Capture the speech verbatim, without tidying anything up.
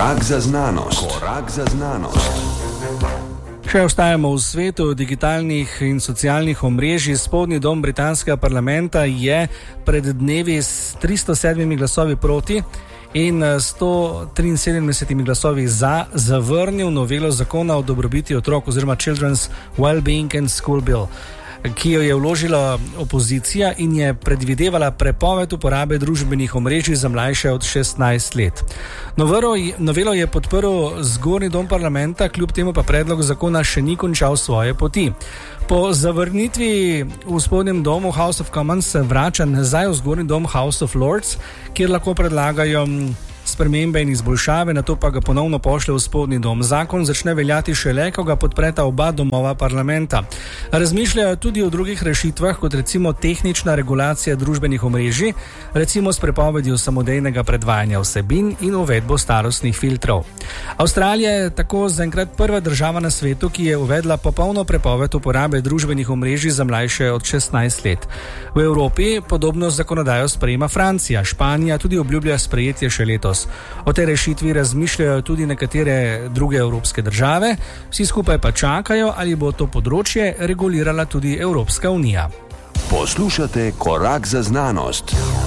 Korak za znanost. Korak za znanost. Še ostajamo v svetu digitalnih in socialnih omrežij. Spodnji dom britanskega parlamenta je pred dnevi s tristo sedmimi glasovi proti in sto triinsedemdesetimi glasovi za zavrnil novelo zakona o dobrobiti otrok oziroma Children's Wellbeing and School Bill, ki jo je vložila opozicija in je predvidevala prepoved uporabe družbenih omrežij za mlajše od šestnajst let. Novelo je podprl zgornji dom parlamenta, kljub temu pa predlog zakona še ni končal svoje poti. Po zavrnitvi v spodnjem domu House of Commons se vrača nazaj v zgornji dom House of Lords, kjer lahko predlagajo spremembe in izboljšave, nato pa ga ponovno pošlje v spodnji dom. Zakon začne veljati šele, ko ga podpreta oba domova parlamenta. Razmišljajo tudi o drugih rešitvah, kot recimo tehnična regulacija družbenih omrežij, recimo s prepovedjo samodejnega predvajanja vsebin in uvedbo starostnih filtrov. Avstralija je tako zaenkrat prva država na svetu, ki je uvedla popolno prepoved uporabe družbenih omrežij za mlajše od šestnajst let. V Evropi podobno zakonodajo sprejema Francija, Španija tudi obljublja sprejetje še letos. O tej rešitvi razmišljajo tudi nekatere druge evropske države, vsi skupaj pa čakajo, ali bo to področje regulirala tudi Evropska unija. Poslušate Korak za znanost.